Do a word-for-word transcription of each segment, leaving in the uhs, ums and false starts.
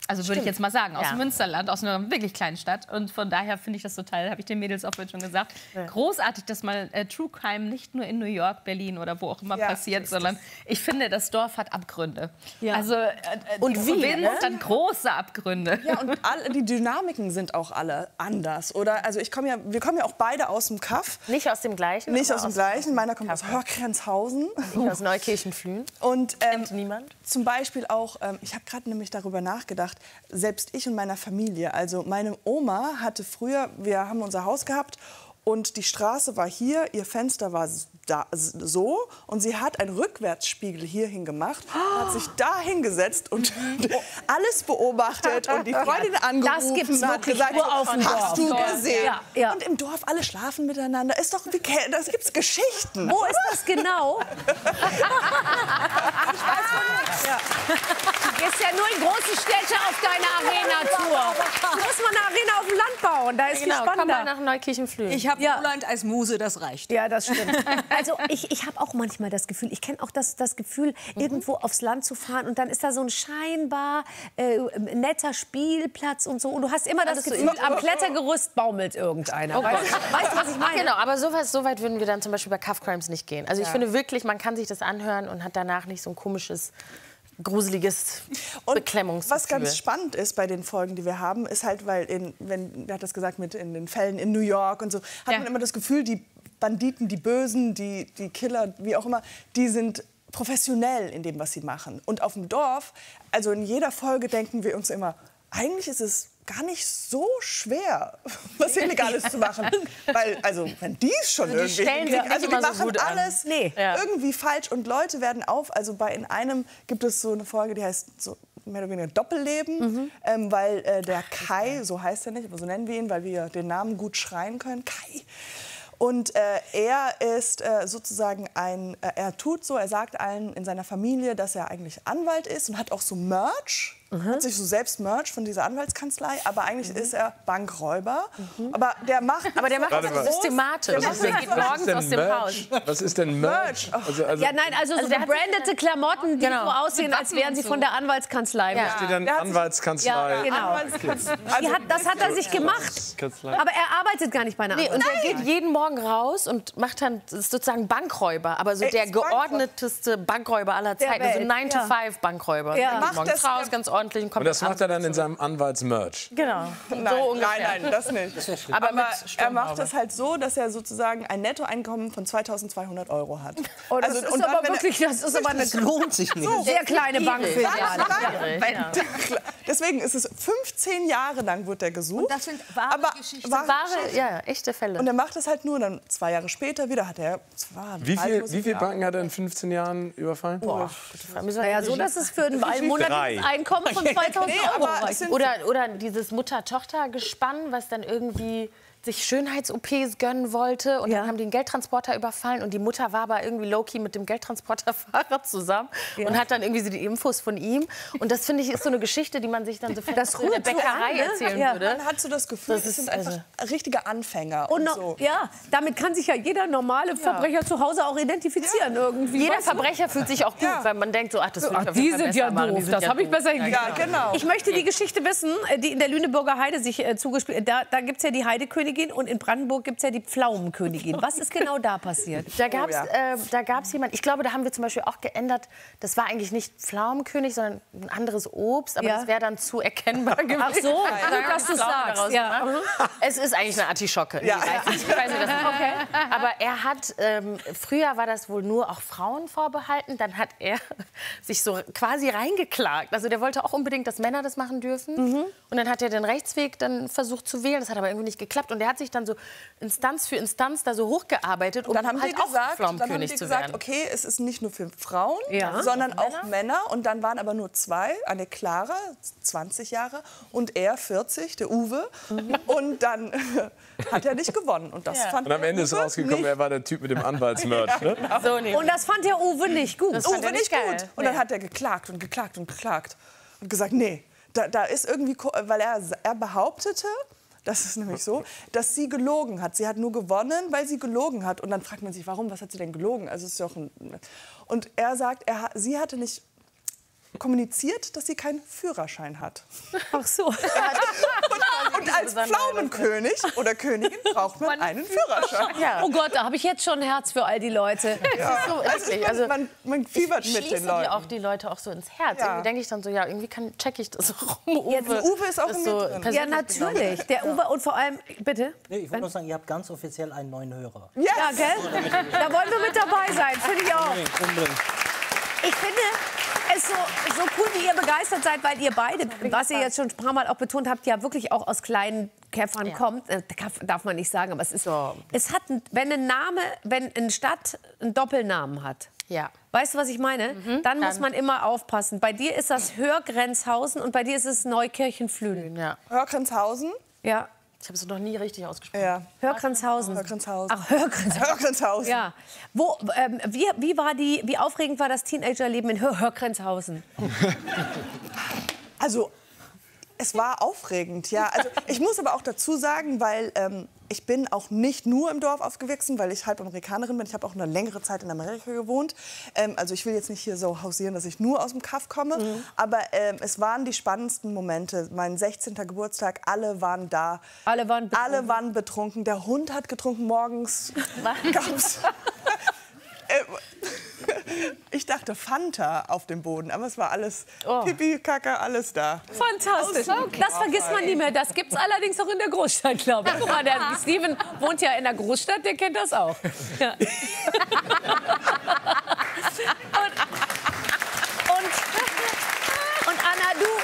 Also würde ich jetzt mal sagen, aus Ja. dem Münsterland, aus einer wirklich kleinen Stadt. Und von daher finde ich das total, habe ich den Mädels auch vorhin schon gesagt, ja. großartig, dass mal äh, True Crime nicht nur in New York, Berlin oder wo auch immer ja, passiert, sondern ich finde, das Dorf hat Abgründe. Ja. Also äh, und die wie, Provinz ne? dann große Abgründe. Ja, und alle, die Dynamiken sind auch alle anders, oder? Also ich komme ja, wir kommen ja auch beide aus dem Kaff. Nicht aus dem gleichen. Nicht aus dem aus gleichen. Meiner kommt aus Hörgrenzhausen. Ich aus Neukirchen-Flühen. Und ähm, Kennt niemand? Zum Beispiel auch, ähm, ich habe gerade nämlich darüber nachgedacht, selbst ich und meiner Familie. Also meine Oma hatte früher, wir haben unser Haus gehabt und die Straße war hier, ihr Fenster war da, so und sie hat einen Rückwärtsspiegel hierhin gemacht, oh. hat sich da hingesetzt und alles beobachtet und die Freundin angerufen das gibt's und hat gesagt, nur auf dem hast Dorf. du gesehen? Ja, ja. Und im Dorf alle schlafen miteinander. Ist doch, wie, das gibt's Geschichten. Wo ist das genau? Ich weiß von nichts. Ja. Du gehst ja nur in große Städte auf deine Arena-Tour. Du musst mal eine Arena auf dem Land bauen, da ist genau, viel spannender. Komm mal nach Neukirchen-Flühen. Ich habe ja. Roland als Muse, das reicht. Ja, das stimmt. Also ich, ich habe auch manchmal das Gefühl, ich kenne auch das, das Gefühl, mhm. irgendwo aufs Land zu fahren und dann ist da so ein scheinbar äh, netter Spielplatz und so. Und du hast immer das Alles Gefühl, so am Klettergerüst baumelt irgendeiner. Oh weißt, weißt du, was ich meine? Genau, aber so weit, so weit würden wir dann zum Beispiel bei Cuff Crimes nicht gehen. Also ich ja. finde wirklich, man kann sich das anhören und hat danach nicht so ein komisches, gruseliges Beklemmungsgefühl. Was ganz spannend ist bei den Folgen, die wir haben, ist halt, weil, in, wenn, wer hat das gesagt, mit in den Fällen in New York und so, hat ja. man immer das Gefühl, die Banditen, die Bösen, die, die Killer, wie auch immer, die sind professionell in dem, was sie machen. Und auf dem Dorf, also in jeder Folge denken wir uns immer, eigentlich ist es gar nicht so schwer, was Illegales zu machen. Weil, also, wenn die es schon also die irgendwie hinkriegen, also die machen so gut alles nee. irgendwie falsch und Leute werden auf, also bei in einem gibt es so eine Folge, die heißt so mehr oder weniger Doppelleben, mhm. ähm, weil äh, der Kai, so heißt er nicht, aber so nennen wir ihn, weil wir den Namen gut schreien können, Kai. Und äh, er ist äh, sozusagen ein, äh, er tut so, er sagt allen in seiner Familie, dass er eigentlich Anwalt ist und hat auch so Merch. Mhm. Hat sich so selbst Merch von dieser Anwaltskanzlei, aber eigentlich mhm. ist er Bankräuber. Mhm. Aber der macht, aber der macht das systematisch. Was ist denn, geht morgens aus dem Haus. Was ist denn Merch? Merch. Also, also, ja, nein, also, also so gebrandete Klamotten, die genau. so aussehen, als wären sie von der Anwaltskanzlei. Ja. Steht dann Anwaltskanzlei. Ja, genau. Anwaltskanzlei. Also, hat, das hat er sich gemacht. Aber er arbeitet gar nicht bei einer nee, Anwaltskanzlei. Und er geht jeden Morgen raus und macht dann ist sozusagen Bankräuber, aber so er der geordneteste Bankräuber aller Zeiten, also nine to five Bankräuber. Ja. Macht morgens raus, ganz ordentlich und kommt und das macht er dann in seinem Anwaltsmerch. Genau. Nein, so ungefähr. nein, nein, das nicht. Das aber aber er macht es halt so, dass er sozusagen ein Nettoeinkommen von zweitausendzweihundert Euro hat. Oh, das also, ist und aber wirklich, das ist aber eine das lohnt sich nicht. So, sehr kleine Bankfiliale. Ja. Deswegen ist es fünfzehn Jahre lang wird er gesucht. Und das sind wahre aber Geschichten. Wahre, wahre, ja, echte Fälle. Und er macht es halt nur, dann zwei Jahre später wieder hat er... Wie viele wie viel Banken hat er in fünfzehn Jahren überfallen? Boah. Ja, so, dass es für ein monatliches Einkommen von zweitausend Euro reicht. Oder, oder dieses Mutter-Tochter-Gespann, was dann irgendwie sich Schönheits-O Ps gönnen wollte. Und ja. dann haben die einen Geldtransporter überfallen. Und die Mutter war aber irgendwie low-key mit dem Geldtransporterfahrer zusammen. Ja. Und hat dann irgendwie so die Infos von ihm. Und das, finde ich, ist so eine Geschichte, die man sich dann so das in der Bäckerei an, erzählen ja. würde. Man hat so das Gefühl, das, das sind einfach also richtige Anfänger. Und, und noch, so. Ja, damit kann sich ja jeder normale Verbrecher ja. zu Hause auch identifizieren. Ja. Irgendwie. Jeder Verbrecher fühlt sich auch gut, ja. weil man denkt so, ach, das ach, die sind ja doof, sind das ja habe ich besser hingekriegt. Ja, genau. Ich möchte die Geschichte wissen, die in der Lüneburger Heide sich äh, zugespielt hat. Da, da gibt es ja die Heidekönigin und in Brandenburg gibt es ja die Pflaumenkönigin. Was ist genau da passiert? Da gab es oh, ja. äh, da gab's jemand, ich glaube, da haben wir zum Beispiel auch geändert, das war eigentlich nicht Pflaumenkönig, sondern ein anderes Obst, aber ja. das wäre dann zu erkennbar gewesen. Ach so, gut, dass du sagst. Ja. Es ist eigentlich eine Artischocke. Ja. Ich weiß nicht, ich weiß nicht, das ist okay. Aber er hat, ähm, früher war das wohl nur auch Frauen vorbehalten, dann hat er sich so quasi reingeklagt. Also der wollte auch unbedingt, dass Männer das machen dürfen. Mhm. Und dann hat er den Rechtsweg dann versucht zu wählen, das hat aber irgendwie nicht geklappt. Und der hat sich dann so Instanz für Instanz da so hochgearbeitet, um dann haben halt die auch gesagt, dann haben die Pflaumenkönig zu gesagt, werden. okay, es ist nicht nur für Frauen, ja. sondern auch Männer. Männer. Und dann waren aber nur zwei, eine Clara, zwanzig Jahre, und er, vierzig, der Uwe. Mhm. Und dann hat er nicht gewonnen. Und, das ja. fand und am Ende ist rausgekommen, nicht. er war der Typ mit dem Anwaltsmerch. Ne? Ja, genau. so nicht. Und das fand der Uwe nicht gut. Das Uwe nicht geil. gut. Und dann hat er geklagt und geklagt und geklagt. Und gesagt, nee, da, da ist irgendwie, weil er, er behauptete, das ist nämlich so, dass sie gelogen hat. Sie hat nur gewonnen, weil sie gelogen hat. Und dann fragt man sich, warum, was hat sie denn gelogen? Also ist ja auch ein, und er sagt, er, sie hatte nicht kommuniziert, dass sie keinen Führerschein hat. Ach so. Und, und als Pflaumenkönig oder Königin braucht man einen Führerschein. Ja. Oh Gott, da habe ich jetzt schon ein Herz für all die Leute. Ja. So, Also man, also, man, man fiebert mit den die Leuten. auch die Leute auch so ins Herz. Ja. Irgendwie denke ich dann so, ja, irgendwie kann, check ich das auch. Uwe, Jetzt, Uwe ist auch in mir so drin. persönlich Ja, natürlich. Der Uwe und vor allem, bitte? Nee, ich wollte nur sagen, ihr habt ganz offiziell einen neuen Hörer. Yes. Ja, gell? Da wollen wir mit dabei sein, finde ich auch. Unbedingt, unbedingt. Ich finde es so, so cool, wie ihr begeistert seid, weil ihr beide, was ihr jetzt schon ein paar Mal auch betont habt, ja wirklich auch aus kleinen Käffern Ja. kommt. Äh, darf man nicht sagen, aber es ist so. Es hat, ein, wenn ein Name, wenn eine Stadt einen Doppelnamen hat. Ja. Weißt du, was ich meine? Dann muss man immer aufpassen. Bei dir ist das Hörgrenzhausen und bei dir ist es Neukirchen-Flühen. Ja. Hörgrenzhausen. Ja. Ich habe es noch nie richtig ausgesprochen. Ja. Hörgrenzhausen. Hörgrenzhausen. Ach, Hörgrenzhausen. Hörgrenzhausen. Ja. Wo, ähm, wie, wie, war die, wie aufregend war das Teenagerleben in Hör Hörgrenzhausen? Also, es war aufregend, ja. Also, ich muss aber auch dazu sagen, weil ähm, ich bin auch nicht nur im Dorf aufgewachsen, weil ich halb Amerikanerin bin. Ich habe auch eine längere Zeit in Amerika gewohnt. Ähm, also ich will jetzt nicht hier so hausieren, dass ich nur aus dem Kaff komme. Mhm. Aber ähm, es waren die spannendsten Momente. Mein sechzehnten Geburtstag, alle waren da. Alle waren betrunken. Alle waren betrunken. Der Hund hat getrunken morgens. Gab's. Ich dachte Fanta auf dem Boden, aber es war alles Oh. Pipi, Kacke, alles da. Fantastisch. Das vergisst man nie mehr. Das gibt es allerdings auch in der Großstadt, glaube ich. Guck mal, der Steven wohnt ja in der Großstadt, der kennt das auch. Ja. und, und, und Anna, du,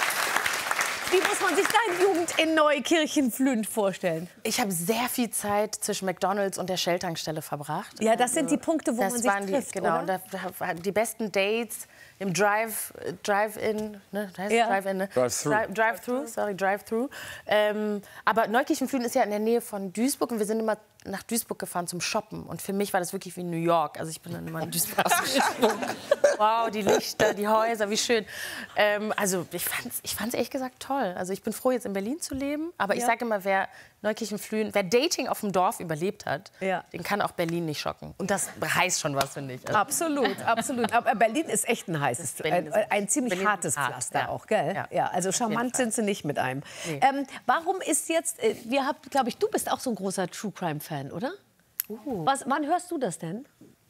wie muss man sich deine Jugend in Neukirchen-Flühen vorstellen? Ich habe sehr viel Zeit zwischen McDonald's und der Shell-Tankstelle verbracht. Ja, das sind die Punkte, wo das man sich waren die, trifft, genau, oder? da, da, die besten Dates im Drive, äh, Drive-In, ne? Heißt Ja. Drive-In, ne? Drive-thru. Drive- Drive-thru, sorry, Drive-thru. Ähm, aber Neukirchen-Flühen ist ja in der Nähe von Duisburg und wir sind immer nach Duisburg gefahren zum Shoppen. Und für mich war das wirklich wie New York. Also ich bin dann immer in Duisburg ausgesprungen. Wow, die Lichter, die Häuser, wie schön. Ähm, also ich fand's, ich fand's ehrlich gesagt toll. Also ich bin froh, jetzt in Berlin zu leben. Aber ich Ja. sage immer, wer Neukirchen-Flühen, wer Dating auf dem Dorf überlebt hat, Ja. den kann auch Berlin nicht schocken. Und das heißt schon was, finde ich. Also, Absolut, absolut. Aber Berlin ist echt ein heißes, Berlin ein, ist- ein ziemlich Berlin ist hartes hart, Pflaster ja. auch, gell? Ja. Ja, also charmant Fall. sind sie nicht mit einem. Nee. Ähm, warum ist jetzt, äh, wir habt, glaube ich, du bist auch so ein großer True Crime Fan, oder? Uh. Was, wann hörst du das denn?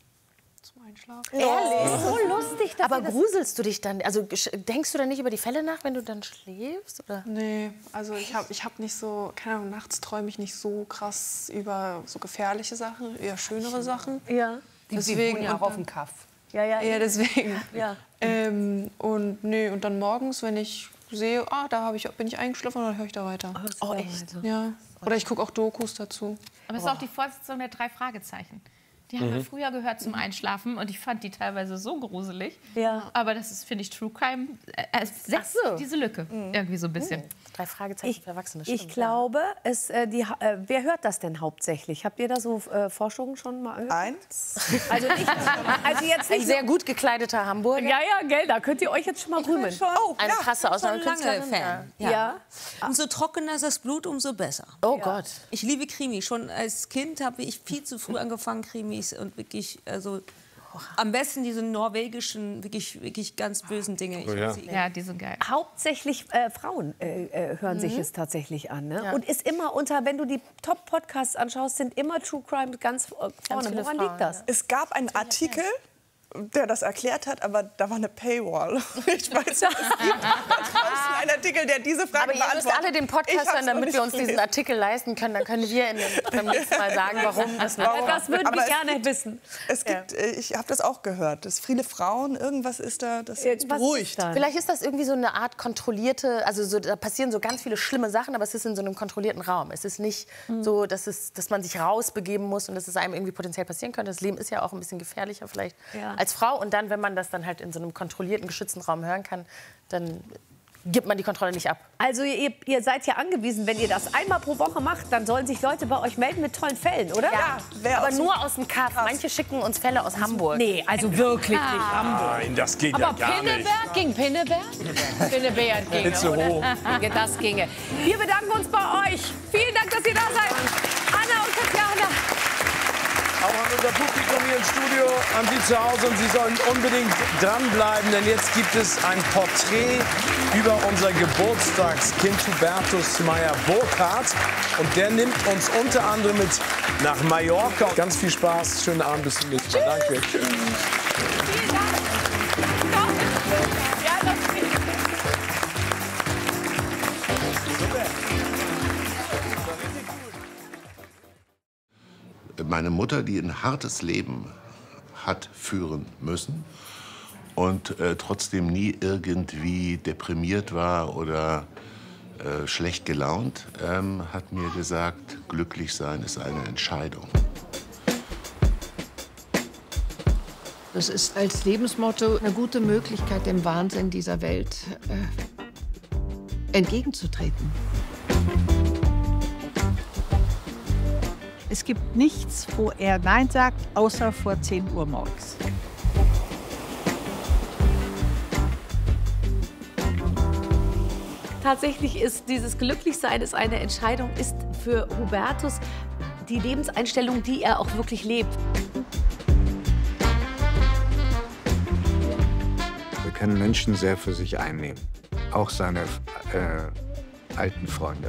Zum Einschlafen. Ehrlich? So lustig, dass Aber ihr das gruselst du dich dann? Also gesch- denkst du dann nicht über die Fälle nach, wenn du dann schläfst? Oder? Nee, also ich habe ich hab nicht so, keine Ahnung, nachts träume ich nicht so krass über so gefährliche Sachen, eher schönere Sachen. Ja. Deswegen ja auch und auf dann- dem Kaff. Ja, ja, Ja, deswegen. Ja. Ähm, und nee, und dann morgens, wenn ich sehe, ah, da hab ich, bin ich eingeschlafen, dann höre ich da weiter. Oh, echt? Ja. Oder ich gucke auch Dokus dazu. Aber es ist auch die Fortsetzung der drei Fragezeichen. Die haben wir früher gehört zum Einschlafen und ich fand die teilweise so gruselig. Ja. Aber das ist, finde ich, True Crime. Äh, es setzt Ach so. diese Lücke irgendwie so ein bisschen. Drei Fragezeichen Ich, für Erwachsene. ich stimmt, glaube, es, äh, die, ha- äh, wer hört das denn hauptsächlich? Habt ihr da so äh, Forschungen schon mal angeguckt? Eins. Also, nicht, also jetzt Ein nicht sehr gut gekleideter Hamburger. Ja, ja, gell, da könnt ihr euch jetzt schon mal rühmen. Oh, Eine ja. krasse Ich bin schon lange Ausnahmekünstlerin. Fan. Ja. Ja. Umso trockener ist das Blut, umso besser. Oh Gott. Ich liebe Krimi. Schon als Kind habe ich viel zu früh angefangen, Krimis und wirklich, also am besten diese norwegischen, wirklich, wirklich ganz bösen Dinge. Ich Oh ja. sie- Ja, die sind geil. Hauptsächlich äh, Frauen äh, äh, hören sich es tatsächlich an. Ne? Und ist immer unter, wenn du die Top-Podcasts anschaust, sind immer True Crime ganz äh, vorne. viele Woran Frauen, liegt das? Es gab einen Artikel, der das erklärt hat, aber da war eine Paywall. Ich weiß nicht, es gibt da draußen einen Artikel, der diese Frage Aber ihr müsst beantwortet. alle den Ich Podcast hab's hören, noch damit nicht wir uns diesen gelesen. Artikel leisten können. Dann können wir in den, beim nächsten Mal sagen, warum das nicht. Warum? Das würden Aber wir es gerne gibt- wissen. Es gibt, äh, ich habe das auch gehört, dass viele Frauen, irgendwas ist da, das Irgendwas beruhigt. ist da. Vielleicht ist das irgendwie so eine Art kontrollierte, also so, da passieren so ganz viele schlimme Sachen, aber es ist in so einem kontrollierten Raum. Es ist nicht so, dass, es, dass man sich rausbegeben muss und dass es einem irgendwie potenziell passieren könnte. Das Leben ist ja auch ein bisschen gefährlicher vielleicht Ja. als Frau. Und dann, wenn man das dann halt in so einem kontrollierten, geschützten Raum hören kann, dann gibt man die Kontrolle nicht ab. Also ihr, ihr seid ja angewiesen, wenn ihr das einmal pro Woche macht, dann sollen sich Leute bei euch melden mit tollen Fällen, oder? Ja, wer Aber aus dem- nur aus dem Kaff. Manche schicken uns Fälle aus Hamburg. Nee, also wirklich nicht Hamburg. Nein, das geht ja Aber gar nicht. Pinneberg ging Pinneberg? Pinneberg ginge, Nicht so oder? hoch. Das ginge. Wir bedanken uns bei euch. Vielen Dank, dass ihr da seid. Anna und Tatjana. Auch an unser Publikum hier im Studio, an Sie zu Hause. Und Sie sollen unbedingt dranbleiben, denn jetzt gibt es ein Porträt über unser Geburtstagskind Hubertus Meyer-Burkhardt. Und der nimmt uns unter anderem mit nach Mallorca. Ganz viel Spaß, schönen Abend, bis zum nächsten Mal. Danke. Tschüss. Vielen Dank. Ja, das Meine Mutter, die ein hartes Leben hat führen müssen und äh, trotzdem nie irgendwie deprimiert war oder äh, schlecht gelaunt, ähm, hat mir gesagt, glücklich sein ist eine Entscheidung. Das ist als Lebensmotto eine gute Möglichkeit, dem Wahnsinn dieser Welt äh, entgegenzutreten. Es gibt nichts, wo er Nein sagt, außer vor zehn Uhr morgens. Tatsächlich ist dieses Glücklichsein ist eine Entscheidung, ist für Hubertus die Lebenseinstellung, die er auch wirklich lebt. Wir können Menschen sehr für sich einnehmen, auch seine äh, alten Freunde.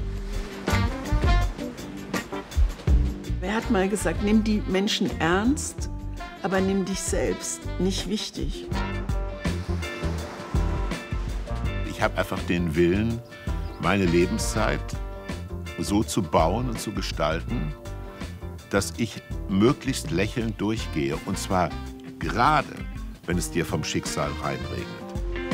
Er hat mal gesagt, nimm die Menschen ernst, aber nimm dich selbst nicht wichtig. Ich habe einfach den Willen, meine Lebenszeit so zu bauen und zu gestalten, dass ich möglichst lächelnd durchgehe. Und zwar gerade, wenn es dir vom Schicksal reinregnet.